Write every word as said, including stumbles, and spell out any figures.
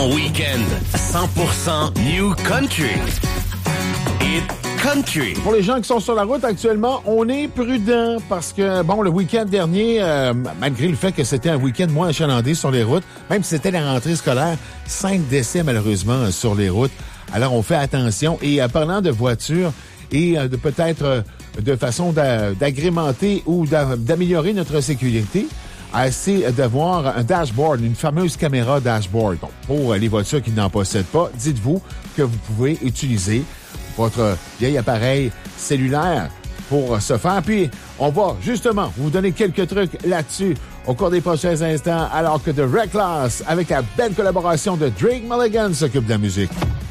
Ton week-end cent pour cent New Country. Hit Country. Pour les gens qui sont sur la route actuellement, on est prudent parce que, bon, le week-end dernier, euh, malgré le fait que c'était un week-end moins achalandé sur les routes, même si c'était la rentrée scolaire, cinq décès malheureusement sur les routes. Alors, on fait attention. Et euh, parlant de voitures et euh, de peut-être euh, de façon d'a- d'agrémenter ou d'a- d'améliorer notre sécurité, c'est d'avoir un dashboard, une fameuse caméra dashboard. Bon, pour les voitures qui n'en possèdent pas, dites-vous que vous pouvez utiliser votre vieil appareil cellulaire pour ce faire. Puis, on va justement vous donner quelques trucs là-dessus au cours des prochains instants, alors que The Reckless, avec la belle collaboration de Drake Mulligan, s'occupe de la musique.